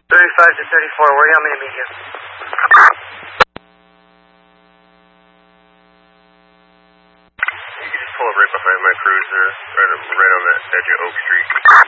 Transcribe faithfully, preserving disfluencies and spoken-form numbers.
thirty-five to thirty-four, where you want me to meet you? You can just pull up right behind my cruiser, right, right on the edge of Oak Street.